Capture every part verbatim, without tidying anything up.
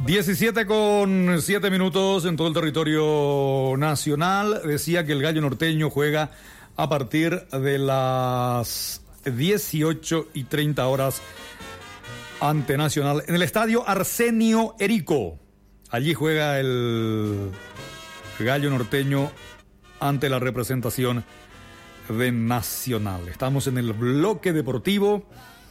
diecisiete con siete minutos en todo el territorio nacional. Decía que el Gallo Norteño juega a partir de las dieciocho y treinta horas ante Nacional en el estadio Arsenio Erico. Allí juega el Gallo Norteño ante la representación de Nacional. Estamos en el bloque deportivo.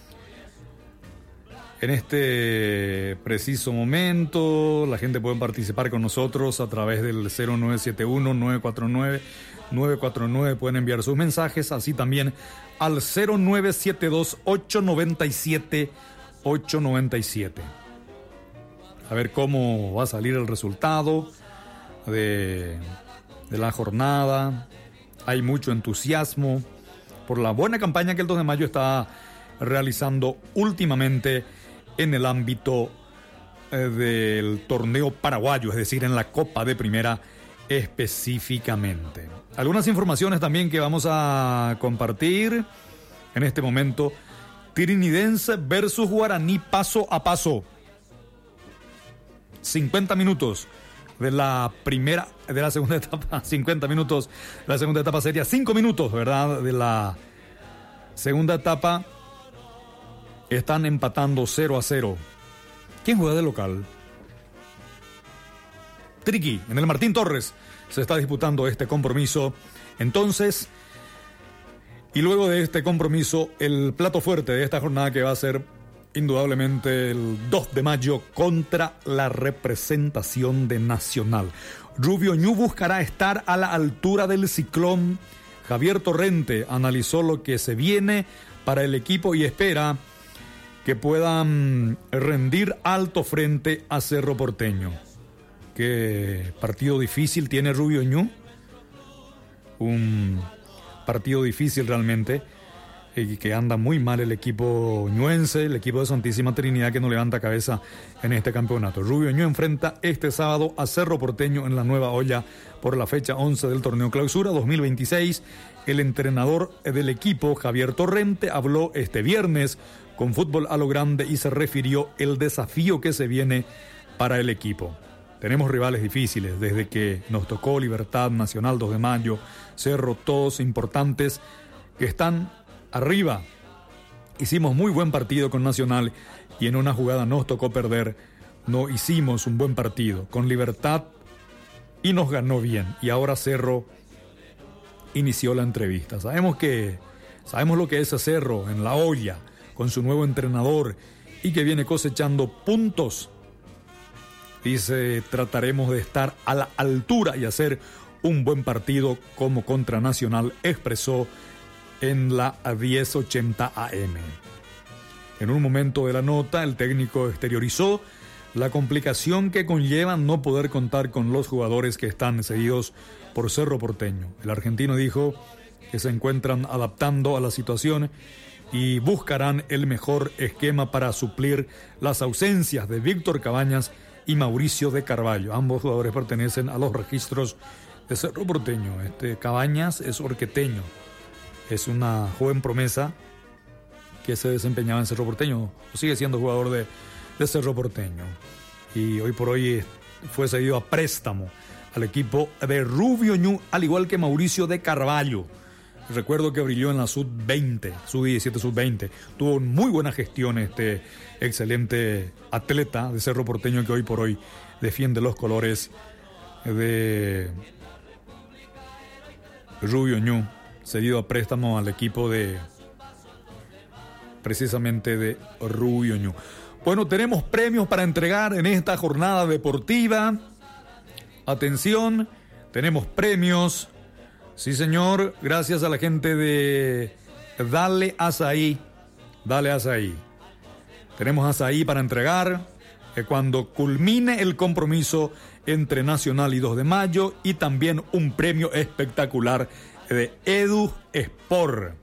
En este preciso momento, la gente puede participar con nosotros a través del cero nueve siete uno, nueve cuatro nueve, nueve cuatro nueve. Pueden enviar sus mensajes, así también al cero nueve siete dos, ocho nueve siete, ocho nueve siete. A ver cómo va a salir el resultado de, de la jornada. Hay mucho entusiasmo por la buena campaña que el dos de mayo está realizando últimamente en el ámbito eh, del torneo paraguayo, es decir, en la Copa de Primera específicamente. Algunas informaciones también que vamos a compartir en este momento. Trinidense versus Guaraní paso a paso. cincuenta minutos de la primera, de la segunda etapa, cincuenta minutos de la segunda etapa sería cinco minutos, ¿verdad? De la segunda etapa. Están empatando cero a cero. ¿Quién juega de local? Triqui, en el Martín Torres se está disputando este compromiso. Entonces, y luego de este compromiso, el plato fuerte de esta jornada que va a ser indudablemente el dos de mayo contra la representación de Nacional. Rubio Ñu buscará estar a la altura del ciclón. Javier Torrente analizó lo que se viene para el equipo y espera que puedan rendir alto frente a Cerro Porteño. Qué partido difícil tiene Rubio Ñu. Un partido difícil realmente. Y que anda muy mal el equipo ñuense, el equipo de Santísima Trinidad, que no levanta cabeza en este campeonato. Rubio Ñu enfrenta este sábado a Cerro Porteño en la Nueva Olla por la fecha once del torneo Clausura dos mil veintiséis. El entrenador del equipo, Javier Torrente, habló este viernes con Fútbol a lo Grande y se refirió el desafío que se viene para el equipo. Tenemos rivales difíciles desde que nos tocó Libertad, Nacional, dos de mayo, Cerro, todos importantes que están arriba. Hicimos muy buen partido con Nacional y en una jugada nos tocó perder. No hicimos un buen partido con Libertad y nos ganó bien. Y ahora Cerro inició la entrevista. Sabemos que sabemos lo que es Cerro en la olla con su nuevo entrenador y que viene cosechando puntos. Dice, trataremos de estar a la altura y hacer un buen partido como contra Nacional, expresó en la diez ochenta A M. En un momento de la nota, el técnico exteriorizó la complicación que conlleva no poder contar con los jugadores que están cedidos por Cerro Porteño. El argentino dijo que se encuentran adaptando a la situación y buscarán el mejor esquema para suplir las ausencias de Víctor Cabañas y Mauricio de Carvalho. Ambos jugadores pertenecen a los registros de Cerro Porteño. Este Cabañas es orqueteño. Es una joven promesa que se desempeñaba en Cerro Porteño, o sigue siendo jugador de, de Cerro Porteño. Y hoy por hoy fue cedido a préstamo al equipo de Rubio Ñu, al igual que Mauricio de Carvalho. Recuerdo que brilló en la sub veinte, sub diecisiete, sub veinte. Tuvo muy buena gestión este excelente atleta de Cerro Porteño que hoy por hoy defiende los colores de Rubio Ñu, cedido a préstamo al equipo de precisamente de Rubio Ñu. Bueno, tenemos premios para entregar en esta jornada deportiva. Atención, tenemos premios. Sí, señor, gracias a la gente de Dale Azaí. Dale Azaí. Tenemos azaí para entregar eh, cuando culmine el compromiso entre Nacional y dos de mayo, y también un premio espectacular de Edu Sport.